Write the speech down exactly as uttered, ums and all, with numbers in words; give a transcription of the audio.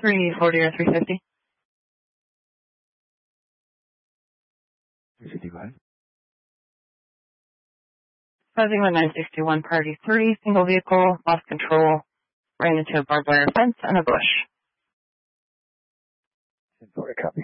three forty or three fifty. three fifty-one. Buzzing with nine sixty-one, party three, single vehicle, lost control, ran into a barbed wire fence and a bush. ten four, copy.